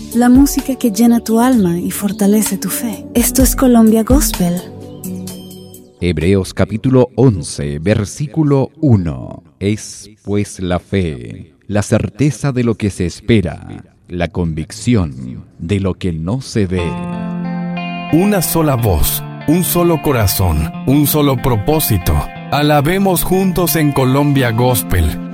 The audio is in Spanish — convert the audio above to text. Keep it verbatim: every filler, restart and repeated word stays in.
la música que llena tu alma y fortalece tu fe. Esto es Colombia Gospel. Hebreos capítulo once, versículo uno. Es pues la fe, la certeza de lo que se espera, la convicción de lo que no se ve. Una sola voz, un solo corazón, un solo propósito. Alabemos juntos en Colombia Gospel.